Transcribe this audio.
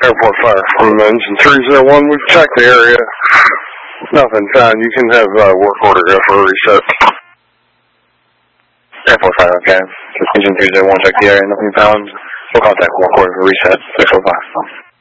Airport Fire from Engine 301. We've checked the area. Nothing found. You can have work order go for a reset. Airport Fire, okay. Engine 301, check the area. Nothing found. We'll contact work order for reset. 605.